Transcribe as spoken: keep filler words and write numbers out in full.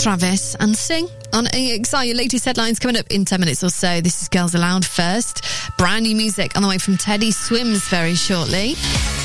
Travis and Sing on A X I. Your latest headlines coming up in ten minutes or so. This is Girls Aloud first. Brand new music on the way from Teddy Swims very shortly.